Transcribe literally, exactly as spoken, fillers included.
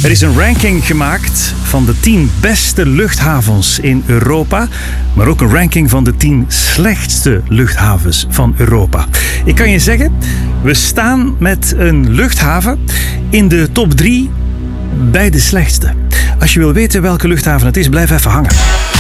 Er is een ranking gemaakt van de tien beste luchthavens in Europa, maar ook een ranking van de tien slechtste luchthavens van Europa. Ik kan je zeggen, we staan met een luchthaven in de top drie bij de slechtste. Als je wil weten welke luchthaven het is, blijf even hangen.